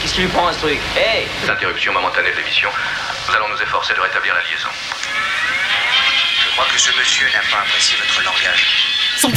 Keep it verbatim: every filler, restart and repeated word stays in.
Qu'est-ce qui lui prend, ce truc? Hey! Interruption momentanée de l'émission. Nous allons nous efforcer de rétablir la liaison. Je crois que ce monsieur n'a pas apprécié votre langage. Son